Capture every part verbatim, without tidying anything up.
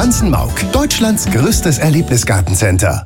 Franzenmaug, Deutschlands größtes Erlebnisgartencenter.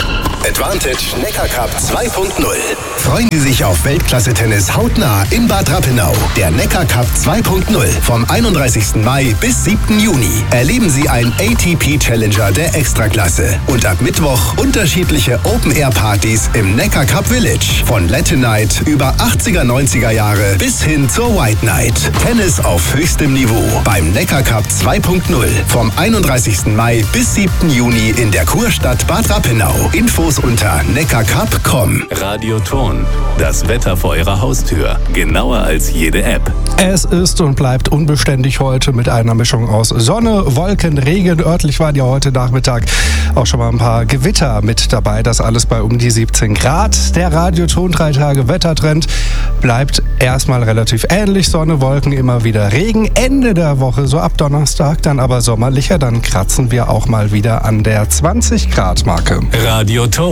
Advantage Neckar Cup zwei Punkt null. Freuen Sie sich auf Weltklasse-Tennis hautnah in Bad Rappenau. Der Neckar Cup zwei Punkt null vom einunddreißigsten Mai bis siebten Juni. Erleben Sie einen A T P-Challenger der Extraklasse. Und ab Mittwoch unterschiedliche Open-Air-Partys im Neckar Cup Village. Von Latin Night über achtziger, neunziger Jahre bis hin zur White Night. Tennis auf höchstem Niveau beim Neckar Cup zwei Punkt null vom einunddreißigsten Mai bis siebten Juni in der Kurstadt Bad Rappenau. Infos unter neckarcup punkt com. Radio Ton, das Wetter vor Ihrer Haustür. Genauer als jede App. Es ist und bleibt unbeständig heute mit einer Mischung aus Sonne, Wolken, Regen. Örtlich waren ja heute Nachmittag auch schon mal ein paar Gewitter mit dabei. Das alles bei um die siebzehn Grad. Der Radio Ton drei Tage Wettertrend bleibt erstmal relativ ähnlich. Sonne, Wolken, immer wieder Regen. Ende der Woche, so ab Donnerstag, dann aber sommerlicher. Dann kratzen wir auch mal wieder an der zwanzig Grad Marke. Radio Ton,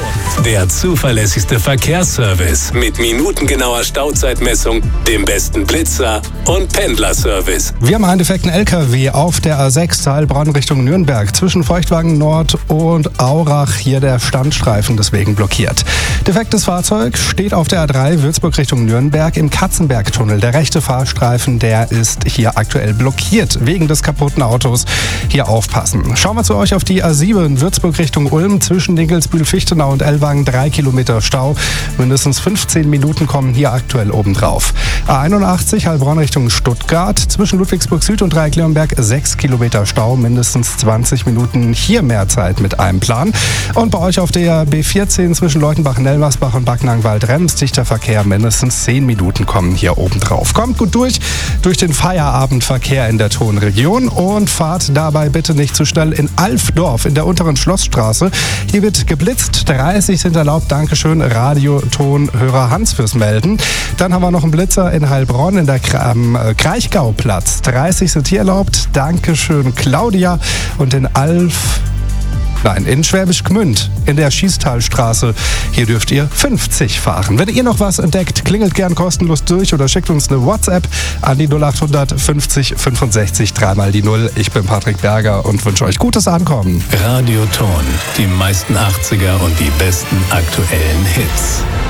der zuverlässigste Verkehrsservice mit minutengenauer Stauzeitmessung, dem besten Blitzer und Pendlerservice. Wir haben einen defekten L K W auf der A sechs Heilbronn Richtung Nürnberg zwischen Feuchtwagen Nord und Aurach. Hier der Standstreifen deswegen blockiert. Defektes Fahrzeug steht auf der A drei Würzburg Richtung Nürnberg im Katzenbergtunnel. Der rechte Fahrstreifen, der ist hier aktuell blockiert wegen des kaputten Autos. Hier aufpassen. Schauen wir zu euch auf die A sieben Würzburg Richtung Ulm zwischen Dinkelsbühl, Fichtenau und Ellwangen. Drei Kilometer Stau. Mindestens fünfzehn Minuten kommen hier aktuell obendrauf. A einundachtzig Heilbronn Richtung Stuttgart zwischen Ludwigsburg Süd und Dreieckleonberg. Sechs Kilometer Stau. Mindestens zwanzig Minuten. Hier mehr Zeit mit einem Plan. Und bei euch auf der B vierzehn zwischen Leutenbach-Nelmersbach und Backnang-Waldrems. Dichter Verkehr. Mindestens zehn Minuten kommen hier obendrauf. Kommt gut durch, durch den Feierabendverkehr in der Tonregion und fahrt dabei bitte nicht zu schnell in Alfdorf in der unteren Schlossstraße. Hier wird geblitzt. dreißig sind erlaubt. Dankeschön, Radio-Tonhörer Hans fürs Melden. Dann haben wir noch einen Blitzer in Heilbronn in der am Kraichgauplatz. dreißig sind hier erlaubt. Dankeschön, Claudia. Und in Alf... Nein, in Schwäbisch Gmünd, in der Schießtalstraße. Hier dürft ihr fünfzig fahren. Wenn ihr noch was entdeckt, klingelt gern kostenlos durch oder schickt uns eine WhatsApp an die null achthundert fünfzig fünfundsechzig dreimal die null. Ich bin Patrick Berger und wünsche euch gutes Ankommen. Radio Ton, die meisten achtziger und die besten aktuellen Hits.